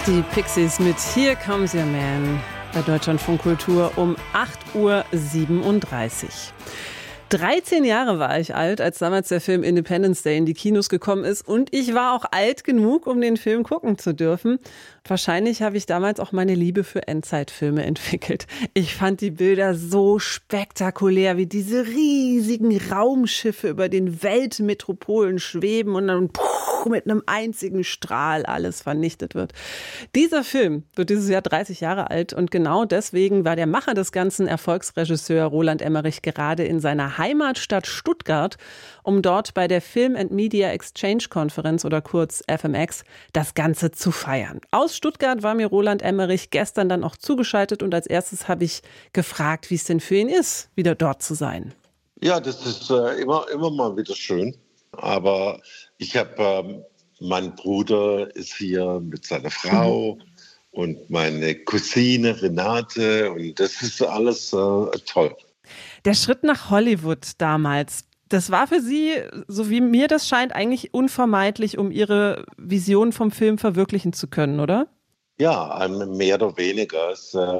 Die Pixies mit Here Comes Your Man bei Deutschlandfunk Kultur um 8:37 Uhr. 13 Jahre war ich alt, als damals der Film Independence Day in die Kinos gekommen ist. Und ich war auch alt genug, um den Film gucken zu dürfen. Wahrscheinlich habe ich damals auch meine Liebe für Endzeitfilme entwickelt. Ich fand die Bilder so spektakulär, wie diese riesigen Raumschiffe über den Weltmetropolen schweben und dann mit einem einzigen Strahl alles vernichtet wird. Dieser Film wird dieses Jahr 30 Jahre alt und genau deswegen war der Macher des Ganzen, Erfolgsregisseur Roland Emmerich, gerade in seiner Heimatstadt Stuttgart, um dort bei der Film and Media Exchange Konferenz oder kurz FMX das Ganze zu feiern. Aus Stuttgart war mir Roland Emmerich gestern dann auch zugeschaltet und als erstes habe ich gefragt, wie es denn für ihn ist, wieder dort zu sein. Ja, das ist immer mal wieder schön, aber ich habe, mein Bruder ist hier mit seiner Frau und meine Cousine Renate und das ist alles toll. Der Schritt nach Hollywood damals, das war für Sie, so wie mir das scheint, eigentlich unvermeidlich, um Ihre Vision vom Film verwirklichen zu können, oder? Ja, mehr oder weniger.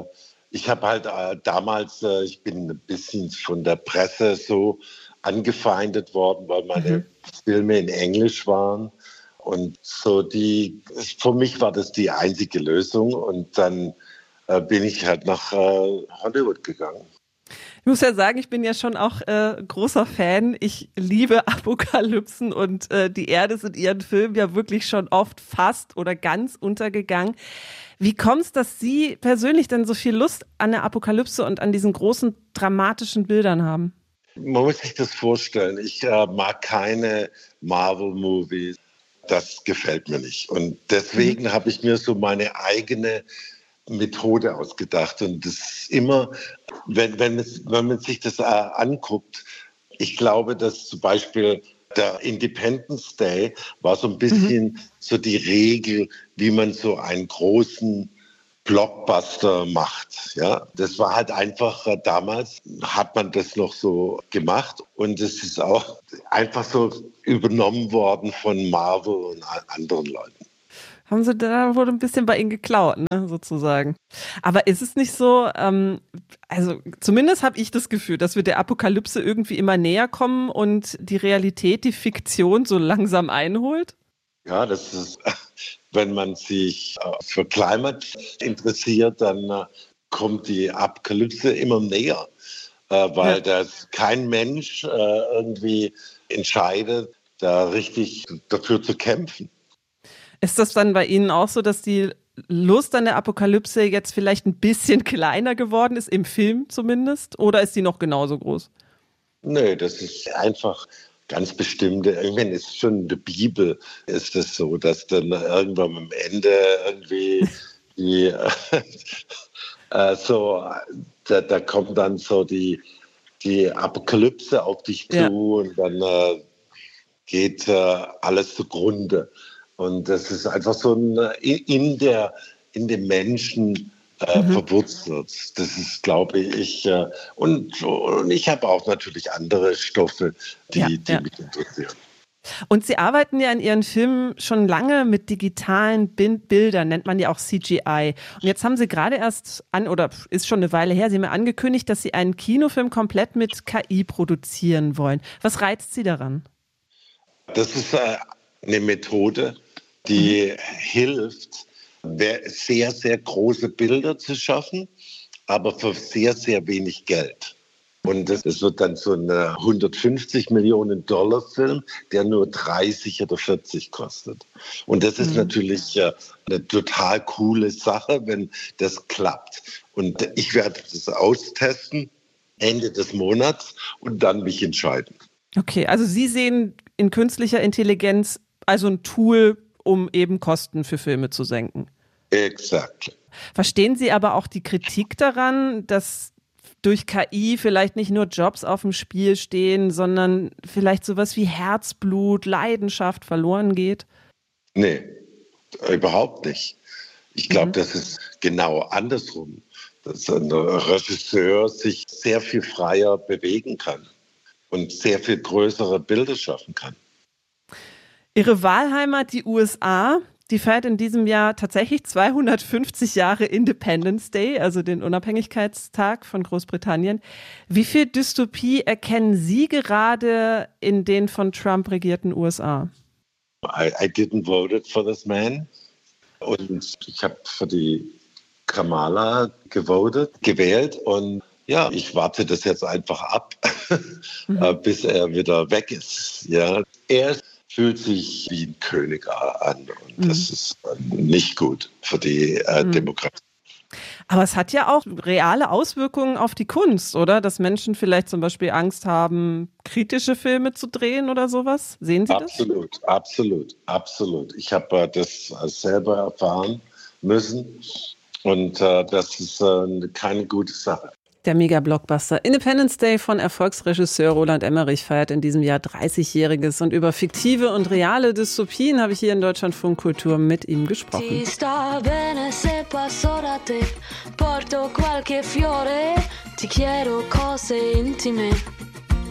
Ich habe halt damals, ich bin ein bisschen von der Presse so angefeindet worden, weil meine Filme in Englisch waren. Und so für mich war das die einzige Lösung. Und dann bin ich halt nach Hollywood gegangen. Ich muss ja sagen, ich bin ja schon auch großer Fan. Ich liebe Apokalypsen und die Erde ist in Ihren Filmen ja wirklich schon oft fast oder ganz untergegangen. Wie kommt es, dass Sie persönlich denn so viel Lust an der Apokalypse und an diesen großen dramatischen Bildern haben? Man muss sich das vorstellen. Ich mag keine Marvel-Movies. Das gefällt mir nicht. Und deswegen habe ich mir so meine eigene Methode ausgedacht. Und das ist immer, wenn man sich das anguckt, ich glaube, dass zum Beispiel der Independence Day war so ein bisschen so die Regel, wie man so einen großen Blockbuster macht. Ja, das war halt einfach, damals hat man das noch so gemacht und es ist auch einfach so übernommen worden von Marvel und anderen Leuten. Haben Sie da wohl ein bisschen bei Ihnen geklaut, ne, sozusagen. Aber ist es nicht so, also zumindest habe ich das Gefühl, dass wir der Apokalypse irgendwie immer näher kommen und die Realität, die Fiktion so langsam einholt? Ja, das ist, wenn man sich für Climate interessiert, dann kommt die Apokalypse immer näher, weil das kein Mensch irgendwie entscheidet, da richtig dafür zu kämpfen. Ist das dann bei Ihnen auch so, dass die Lust an der Apokalypse jetzt vielleicht ein bisschen kleiner geworden ist, im Film zumindest? Oder ist die noch genauso groß? Nee, das ist einfach ganz bestimmte, ich meine, es ist schon in der Bibel ist es so, dass dann irgendwann am Ende irgendwie die da kommt dann so die Apokalypse auf dich zu und dann geht alles zugrunde. Und das ist einfach so in dem Menschen verwurzelt. Das ist, glaube ich, und ich habe auch natürlich andere Stoffe, die mich interessieren. Und Sie arbeiten ja in Ihren Filmen schon lange mit digitalen Bildern, nennt man ja auch CGI. Und jetzt haben Sie gerade erst oder ist schon eine Weile her, Sie haben ja angekündigt, dass Sie einen Kinofilm komplett mit KI produzieren wollen. Was reizt Sie daran? Das ist eine Methode, die hilft, sehr, sehr große Bilder zu schaffen, aber für sehr, sehr wenig Geld. Und es wird dann so ein 150 Millionen Dollar Film, der nur 30 oder 40 kostet. Und das ist natürlich eine total coole Sache, wenn das klappt. Und ich werde das austesten Ende des Monats und dann mich entscheiden. Okay, also Sie sehen in künstlicher Intelligenz also ein Tool, um eben Kosten für Filme zu senken. Exakt. Verstehen Sie aber auch die Kritik daran, dass durch KI vielleicht nicht nur Jobs auf dem Spiel stehen, sondern vielleicht sowas wie Herzblut, Leidenschaft verloren geht? Nee, überhaupt nicht. Ich glaube, das ist genau andersrum, dass ein Regisseur sich sehr viel freier bewegen kann und sehr viel größere Bilder schaffen kann. Ihre Wahlheimat, die USA, Die feiert in diesem Jahr tatsächlich 250 Jahre Independence Day, also den Unabhängigkeitstag von Großbritannien. Wie viel Dystopie erkennen Sie gerade in den von Trump regierten USA? I didn't vote for this man. Und ich habe für die Kamala gewählt. Und ja, ich warte das jetzt einfach ab, bis er wieder weg ist. Ja, er fühlt sich wie ein König an und das ist nicht gut für die Demokratie. Aber es hat ja auch reale Auswirkungen auf die Kunst, oder? Dass Menschen vielleicht zum Beispiel Angst haben, kritische Filme zu drehen oder sowas. Sehen Sie das? Absolut. Ich habe das selber erfahren müssen und das ist keine gute Sache. Der Mega-Blockbuster Independence Day von Erfolgsregisseur Roland Emmerich feiert in diesem Jahr 30-Jähriges. Und über fiktive und reale Dystopien habe ich hier in Deutschlandfunk Kultur mit ihm gesprochen. Ti sta bene se passo da te, porto qualche fiore, ti chiedo cose intime.